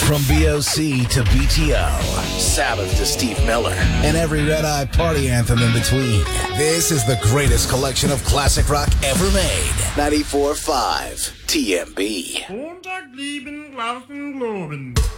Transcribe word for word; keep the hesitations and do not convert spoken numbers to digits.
From B O C to B T O, Sabbath to Steve Miller, and every Red Eye party anthem in between. This is the greatest collection of classic rock ever made. ninety-four point five T M B. Montag, lieben, laufen, globen.